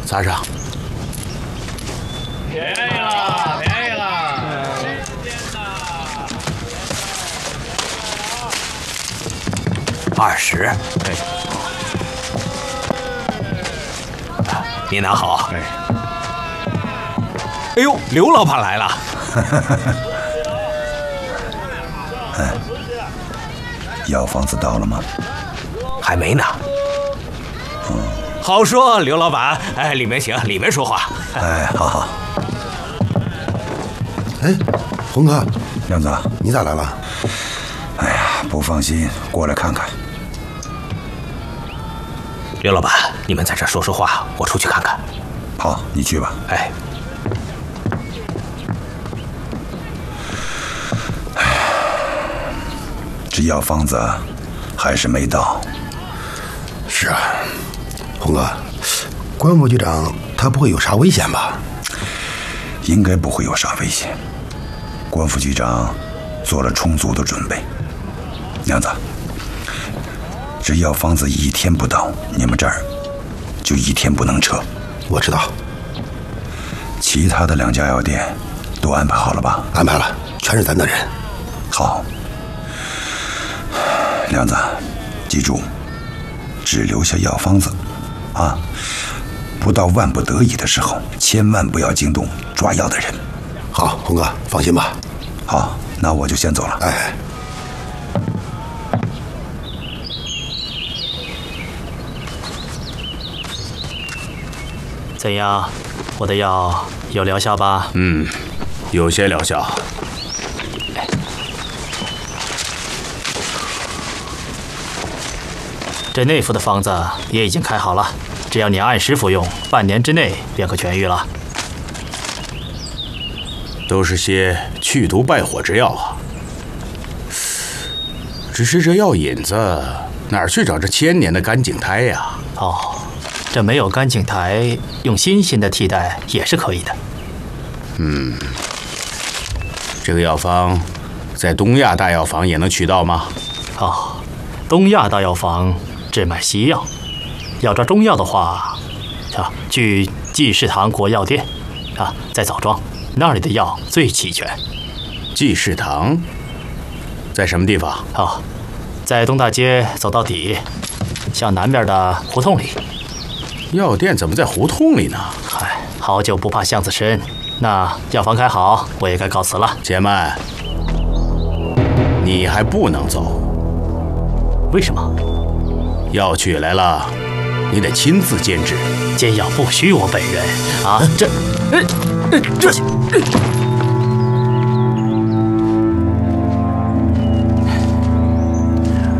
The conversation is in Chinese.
擦上。 便宜了，便宜了 ！20。您拿好。哎呦，刘老板来了。 药方子到了吗？ 还没呢。好说，刘老板。哎，里面请，里面说话。 哎，好好。 哎，红哥， 亮子， 你咋来了？ 哎呀，不放心，过来看看。 刘老板，你们在这说说话，我出去看看。 好，你去吧。 哎。 这药方子还是没到。 是啊，红哥，关副局长他不会有啥危险吧？ 应该不会有啥危险。关副局长做了充足的准备。娘子，这药方子1天不到，你们这儿就1天不能撤。 我知道。 其他的2家药店都安排好了吧？ 安排了，全是咱的人。 好。梁子，记住，只留下药方子，啊，不到万不得已的时候，千万不要惊动抓药的人。 好，红哥，放心吧。 好，那我就先走了。 哎。 怎样，我的药有疗效吧？ 有些疗效。 这内服的方子也已经开好了，只要你按时服用，半年之内便可痊愈了。 都是些去毒败火之药啊。只是这药引子哪儿去找这1000年的甘景台呀？ 哦，这没有甘景台，用新鲜的替代也是可以的。 这个药方在东亚大药房也能取到吗？ 哦，东亚大药房只卖西药，要抓中药的话，去济世堂国药店，在枣庄，那里的药最齐全。 济世堂在什么地方？ 哦，在东大街走到底，向南边的胡同里。 药店怎么在胡同里呢？ 嗨，好久不怕巷子深。那药房开好，我也该告辞了。 且慢，你还不能走。 为什么？ 药取来了，你得亲自煎制。 煎药不需我本人啊！这。